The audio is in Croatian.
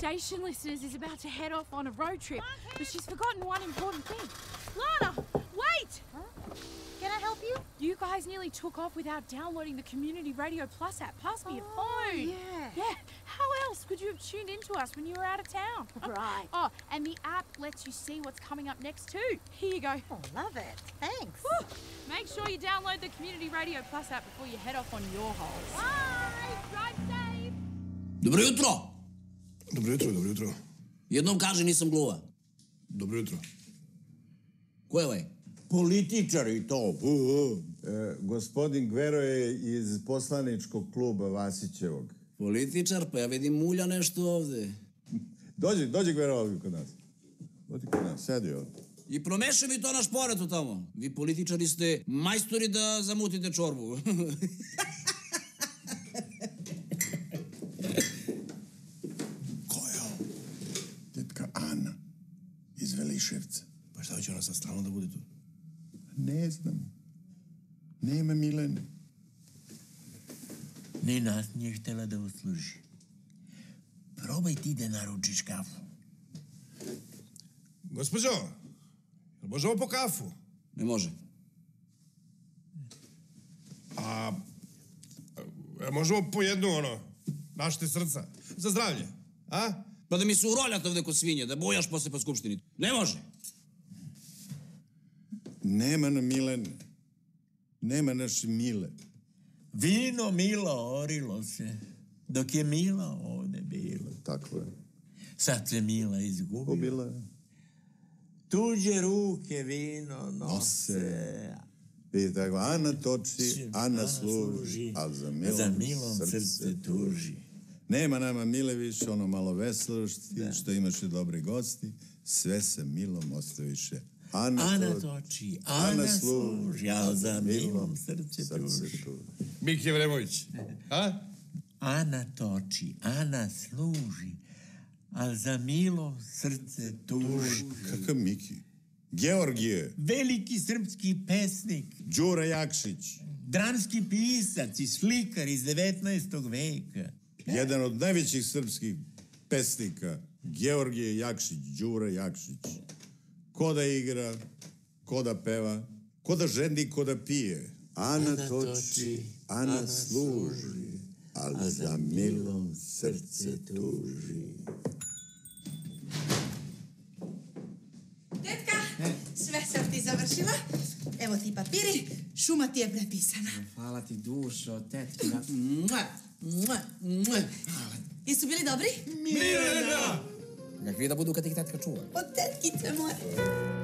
station listeners is about to head off on a road trip, but she's forgotten one important thing. Lana, wait! Huh? Can I help you? You guys nearly took off without downloading the Community Radio Plus app. Pass me your phone. Yeah. How else could you have tuned into us when you were out of town? Right. Oh, and the app lets you see what's coming up next too. Here you go. Oh, love it. Thanks. Woo. Make sure you download the Community Radio Plus app before you head off on your holes. Bye! Drive safe! Dobro jutro! Dobro jutro, dobro jutro. Jednom kaži nisam gluva. Dobro jutro. Ko je ovaj? Političar i to. Gospodin Gvero je iz poslaničkog kluba Vasićevog. Političar? Pa ja vidim mulja nešto ovde. Dođi Gvero ovdje kod nas. Dođi kod nas, sedi ovdje. I promešaj mi to na šporetu tamo. Vi političari ste majstori da zamutite čorbu. Ko je ovo? Tetka Ana iz Veliševca. Pa šta će ona sad stalno da bude tu? Ne znam. Nema Milene. Ni nas nije htjela da usluži. Probaj ti da naručiš kafu. Gospođo, jel možemo po kafu? Ne može. Možemo po jednu, našite srca. Za zdravlje, a? Pa da mi se uroljate ovde kod svinje, da bojaš posle po skupštini. Ne može. Nema na Milene. Nema naše Mile. Vino Milo orilo se, dok je Mila ovde bila. Tako je. Sad se Mila izgubila. Ubila je. Tuđe ruke vino nose. I tako, Ana toči, Ana služi, a za Milom srce tuži. Nema nama Mile više, ono malo veslosti, što imaš i dobri gosti, sve sa Milom ostaviše. Ana toči, Ana služi, a za Milom srce tuži. Miki Vremović, a? Ana toči, Ana služi, a za Milom srce tuži. Kakav Miki? Georgije. Veliki srpski pesnik. Đura Jakšić. Dramski pisac i slikar iz 19. veka. Jedan od najvećih srpskih pesnika. Georgije Jakšić, Đura Jakšić. Ko da igra, ko da peva, ko da ženi, ko da pije. Ana toči, Ana služi, ali za Milom srce tuži. Tetka, sve sam ti završila. Evo ti papiri, šuma ti je prepisana. Hvala ti dušo, tetkina. Jesu bili dobri? Mirena! Kakvi da budu kad ih tetka čuva? Od tetkice moje.